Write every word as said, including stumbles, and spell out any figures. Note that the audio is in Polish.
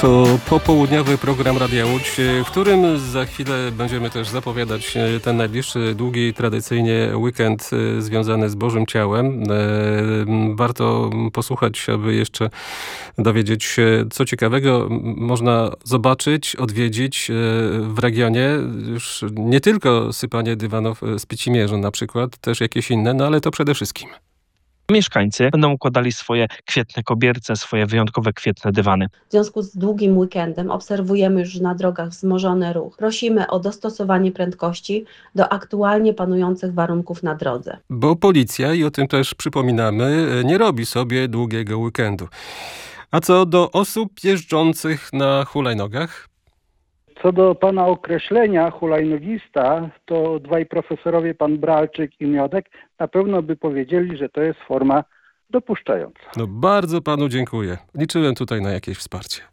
To popołudniowy program Radia Łódź, w którym za chwilę będziemy też zapowiadać ten najbliższy, długi, tradycyjnie weekend związany z Bożym Ciałem. Warto posłuchać, aby jeszcze dowiedzieć się, co ciekawego można zobaczyć, odwiedzić w regionie. Już nie tylko sypanie dywanów z Picimierzą na przykład, też jakieś inne, no ale to przede wszystkim. Mieszkańcy będą układali swoje kwietne kobierce, swoje wyjątkowe kwietne dywany. W związku z długim weekendem obserwujemy już na drogach wzmożony ruch. Prosimy o dostosowanie prędkości do aktualnie panujących warunków na drodze. Bo policja, i o tym też przypominamy, nie robi sobie długiego weekendu. A co do osób jeżdżących na hulajnogach? Co do pana określenia hulajnogista, to dwaj profesorowie, pan Bralczyk i Miodek, na pewno by powiedzieli, że to jest forma dopuszczająca. No bardzo panu dziękuję. Liczyłem tutaj na jakieś wsparcie.